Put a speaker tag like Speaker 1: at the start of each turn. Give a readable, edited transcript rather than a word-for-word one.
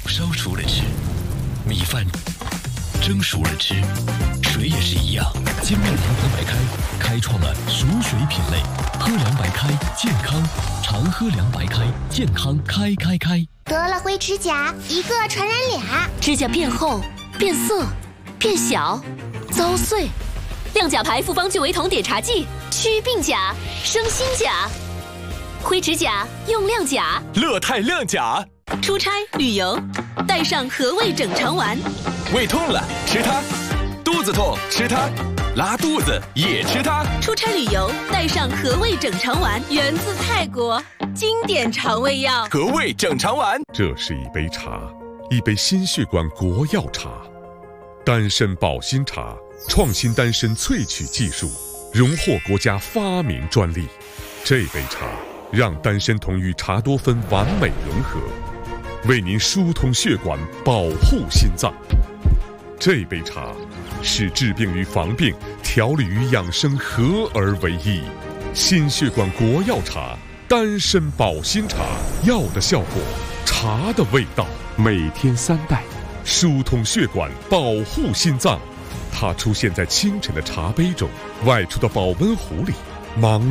Speaker 1: 烧熟了吃，米饭蒸熟了吃，水也是一样。精酿阳光白开，开创了熟水品类。喝凉白开，健康，常喝凉白开，健康开。
Speaker 2: 得了灰指甲，一个传染俩，
Speaker 3: 指甲变厚、变色、变小、遭碎。亮甲牌复方聚维酮碘茶剂，祛病甲，生新甲。灰指甲用亮甲，
Speaker 4: 乐泰亮甲。
Speaker 3: 出差旅游，带上和味整肠丸。
Speaker 4: 胃痛了吃它，肚子痛吃它，拉肚子也吃它。
Speaker 3: 出差旅游带上和味整肠丸，源自泰国，经典肠胃药。
Speaker 4: 和味整肠丸。
Speaker 5: 这是一杯茶，一杯心血管国药茶，丹参保心茶，创新丹参萃取技术，荣获国家发明专利。这杯茶让丹参酮与茶多酚完美融合，为您疏通血管，保护心脏。这杯茶使治病与防病、调理与养生合而为一。心血管国药茶，丹参保心茶，药的效果，茶的味道。每天3袋，疏通血管，保护心脏。它出现在清晨的茶杯中，外出的保温壶里，忙